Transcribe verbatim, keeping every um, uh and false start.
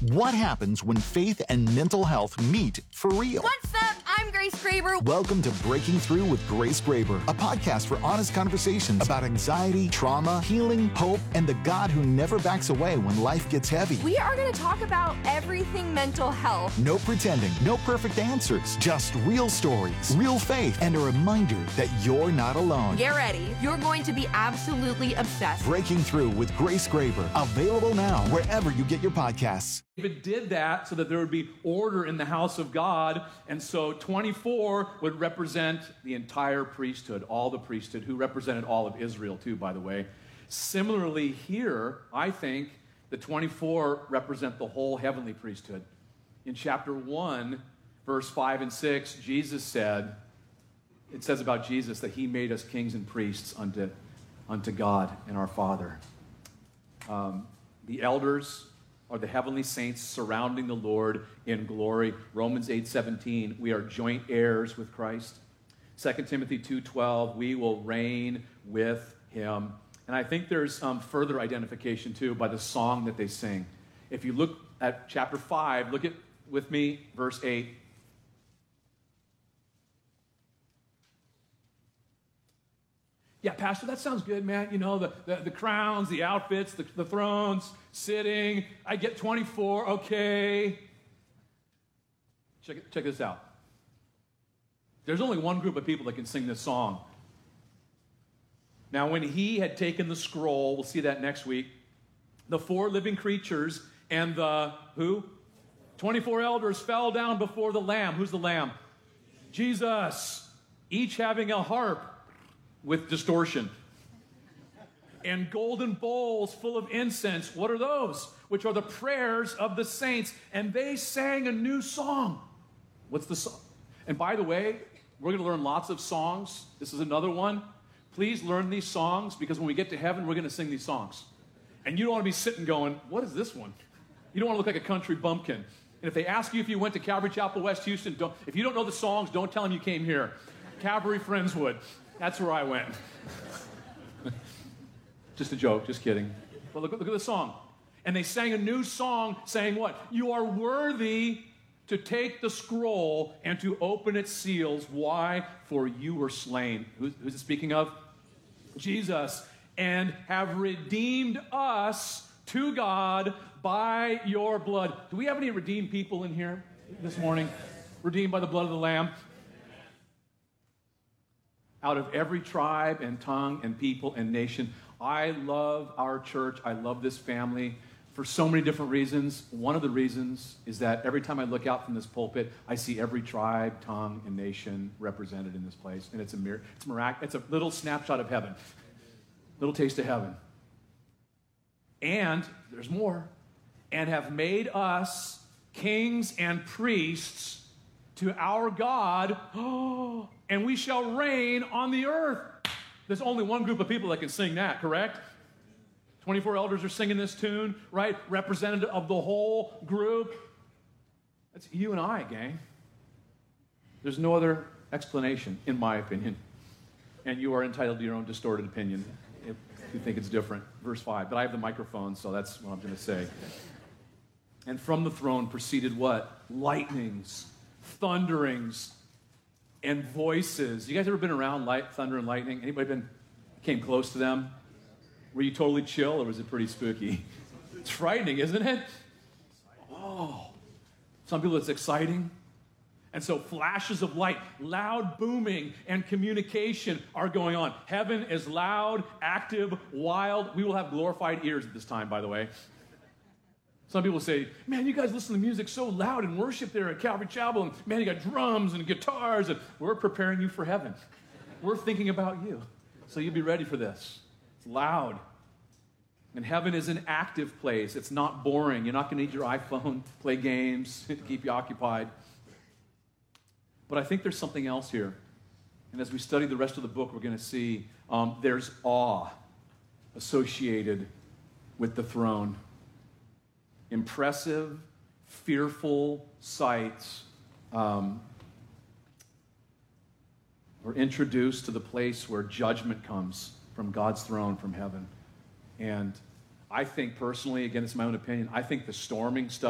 What happens when faith and mental health meet for real? What's up? I'm Grace Graber. Welcome to Breaking Through with Grace Graber, a podcast for honest conversations about anxiety, trauma, healing, hope, and the God who never backs away when life gets heavy. We are going to talk about everything mental health. No pretending, no perfect answers, just real stories, real faith, and a reminder that you're not alone. Get ready. You're going to be absolutely obsessed. Breaking Through with Grace Graber, available now wherever you get your podcasts. David did that so that there would be order in the house of God, and so twenty-four would represent the entire priesthood, all the priesthood, who represented all of Israel too, by the way. Similarly here, I think the twenty-four represent the whole heavenly priesthood. In chapter one, verse five and six, Jesus said, it says about Jesus that he made us kings and priests unto, unto God and our Father. Um, the elders are the heavenly saints surrounding the Lord in glory. Romans eight seventeen, we are joint heirs with Christ. Second Timothy two twelve, we will reign with him. And I think there's um, further identification too by the song that they sing. If you look at chapter five, look at with me verse eight. Yeah, Pastor, that sounds good, man. You know, the, the, the crowns, the outfits, the, the thrones, sitting. I get twenty-four, okay. Check, it, check this out. There's only one group of people that can sing this song. Now, when he had taken the scroll, we'll see that next week, the four living creatures and the, who? twenty-four elders fell down before the Lamb. Who's the Lamb? Jesus. Each having a harp with distortion, and golden bowls full of incense. What are those? Which are the prayers of the saints. And they sang a new song. What's the song? And by the way, we're going to learn lots of songs. This is another one. Please learn these songs, because when we get to heaven, we're going to sing these songs. And you don't want to be sitting going, what is this one? You don't want to look like a country bumpkin. And if they ask you if you went to Calvary Chapel, West Houston, don't, if you don't know the songs, don't tell them you came here. Calvary Friendswood. That's where I went. Just a joke, just kidding. But look, look at the song. And they sang a new song saying what? You are worthy to take the scroll and to open its seals. Why? For you were slain. Who's, who's it speaking of? Jesus. And have redeemed us to God by your blood. Do we have any redeemed people in here this morning? Redeemed by the blood of the Lamb? Out of every tribe and tongue and people and nation. I love our church. I love this family for so many different reasons. One of the reasons is that every time I look out from this pulpit, I see every tribe, tongue, and nation represented in this place. And it's a mir- it's mirac- It's a little snapshot of heaven. Little taste of heaven. And there's more. And have made us kings and priests to our God. Oh, and we shall reign on the earth. There's only one group of people that can sing that, correct? twenty-four elders are singing this tune, right? Representative of the whole group. That's you and I, gang. There's no other explanation, in my opinion. And you are entitled to your own distorted opinion if you think it's different. Verse five. But I have the microphone, so that's what I'm going to say. And from the throne proceeded what? Lightnings, thunderings, and voices. You guys ever been around light, thunder and lightning? Anybody been, came close to them? Were you totally chill, or was it pretty spooky? It's frightening, isn't it? Oh, some people it's exciting. And so flashes of light, loud booming, and communication are going on. Heaven is loud, active, wild. We will have glorified ears at this time, by the way. Some people say, man, you guys listen to music so loud and worship there at Calvary Chapel, and man, you got drums and guitars, and we're preparing you for heaven. We're thinking about you. So you'll be ready for this. It's loud. And heaven is an active place. It's not boring. You're not going to need your iPhone, play games to keep you occupied. But I think there's something else here. And as we study the rest of the book, we're going to see um, there's awe associated with the throne. Impressive, fearful sights. Um, we're introduced to the place where judgment comes from God's throne, from heaven. And I think personally, again, it's my own opinion, I think the storming stuff